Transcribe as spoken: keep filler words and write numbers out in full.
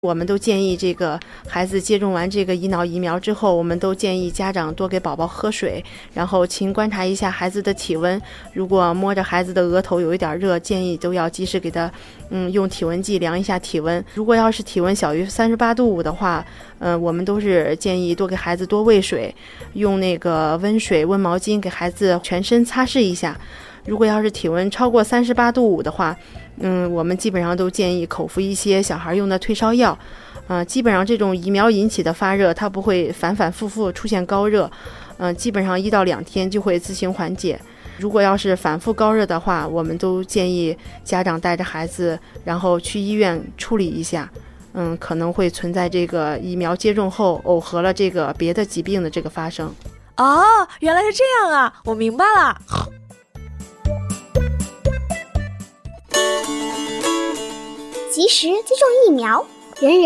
我们都建议这个孩子接种完这个乙脑疫苗之后，我们都建议家长多给宝宝喝水，然后勤观察一下孩子的体温。如果摸着孩子的额头有一点热，建议都要及时给他嗯用体温计量一下体温。如果要是体温小于三十八度五的话，嗯、呃，我们都是建议多给孩子多喂水，用那个温水温毛巾给孩子全身擦拭一下。如果要是体温超过三十八度五的话，嗯，我们基本上都建议口服一些小孩用的退烧药。呃，基本上这种疫苗引起的发热，它不会反反复复出现高热，嗯、呃，基本上一到两天就会自行缓解。如果要是反复高热的话，我们都建议家长带着孩子，然后去医院处理一下。嗯，可能会存在这个疫苗接种后耦合了这个别的疾病的这个发生。 哦，原来是这样啊，我明白了。 及时接种疫苗，人人